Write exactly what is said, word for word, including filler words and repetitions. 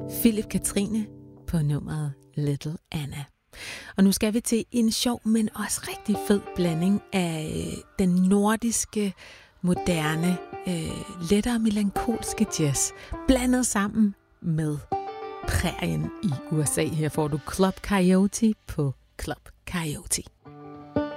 Philip Katrine på nummeret Little Anna. Og nu skal vi til en sjov, men også rigtig fed blanding af den nordiske, moderne, øh, lettere melankolske jazz, blandet sammen med prærien i U S A. Her får du Club Coyote på Club Coyote.